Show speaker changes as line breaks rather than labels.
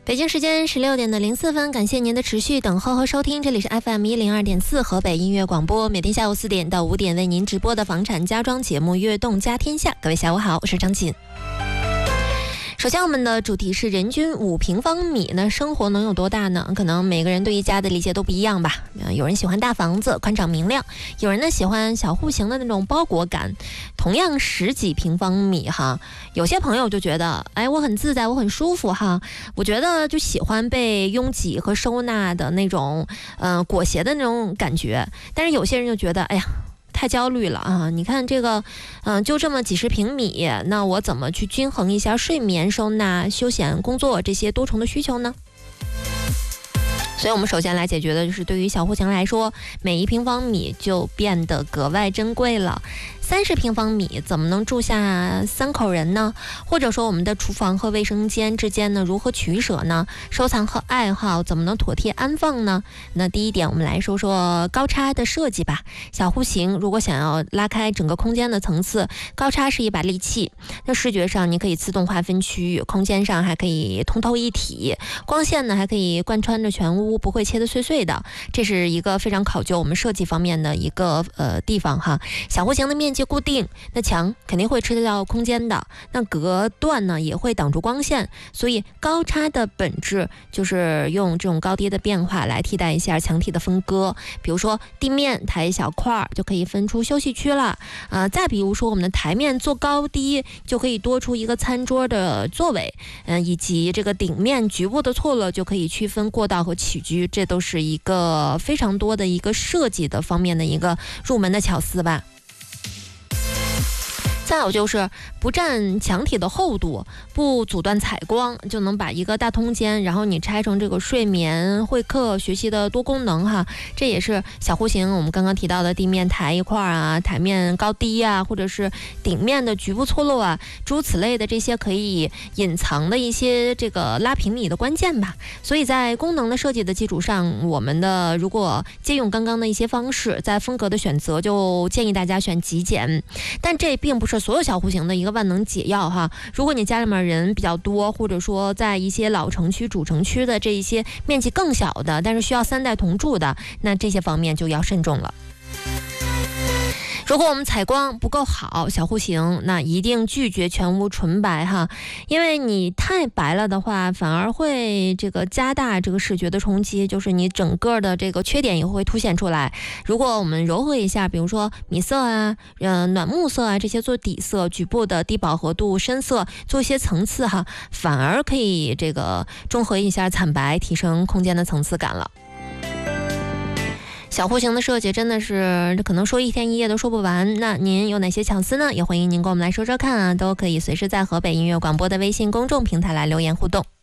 北京时间16:04，感谢您的持续等候和收听，这里是 FM102.4 河北音乐广播，每天下午4点到5点为您直播的房产家装节目《悦动家天下》。各位下午好，我是张琴。首先我们的主题是人均5平方米，那生活能有多大呢？可能每个人对于家的理解都不一样吧。有人喜欢大房子宽敞明亮，有人呢喜欢小户型的那种包裹感。同样10几平方米哈，有些朋友就觉得我很自在，我很舒服哈。我觉得就喜欢被拥挤和收纳的那种裹挟的那种感觉。但是有些人就觉得太焦虑了啊！你看这个，就这么几十平米，那我怎么去均衡一下睡眠、收纳、休闲、工作这些多重的需求呢？所以我们首先来解决的就是对于小户型来说，每1平方米就变得格外珍贵了。30平方米怎么能住下3口人呢？或者说我们的厨房和卫生间之间呢，如何取舍呢？收藏和爱好怎么能妥帖安放呢？那第一点，我们来说说高差的设计吧。小户型如果想要拉开整个空间的层次，高差是一把利器。那视觉上你可以自动划分区域，空间上还可以通透一体，光线呢还可以贯穿着全屋，不会切得碎碎的。这是一个非常考究我们设计方面的一个地方哈。小户型的面积固定，那墙肯定会吃得到空间的，那隔断呢也会挡住光线，所以高差的本质就是用这种高低的变化来替代一下墙体的分割。比如说地面抬一小块就可以分出休息区了，再比如说我们的台面做高低就可以多出一个餐桌的座位，以及这个顶面局部的错落就可以区分过道和起居，这都是一个非常多的一个设计的方面的一个入门的巧思吧。再有就是不占墙体的厚度，不阻断采光，就能把一个大空间，然后你拆成这个睡眠、会客、学习的多功能哈。这也是小户型我们刚刚提到的地面抬一块啊，台面高低啊，或者是顶面的局部错落啊，诸如此类的这些可以隐藏的一些这个拉平米的关键吧。所以在功能的设计的基础上，我们的如果借用刚刚的一些方式，在风格的选择就建议大家选极简，但这并不是所有小户型的一个万能解药哈。如果你家里面人比较多，或者说在一些老城区、主城区的这一些面积更小的，但是需要3代同住的，那这些方面就要慎重了。如果我们采光不够好，小户型那一定拒绝全屋纯白哈，因为你太白了的话，反而会这个加大这个视觉的冲击，就是你整个的这个缺点也会凸显出来。如果我们柔和一下，比如说米色啊、暖木色啊这些做底色，局部的低饱和度深色做一些层次哈，反而可以这个中和一下惨白，提升空间的层次感了。小户型的设计真的是可能说1天1夜都说不完，那您有哪些巧思呢？也欢迎您跟我们来说说看啊，都可以随时在河北音乐广播的微信公众平台来留言互动。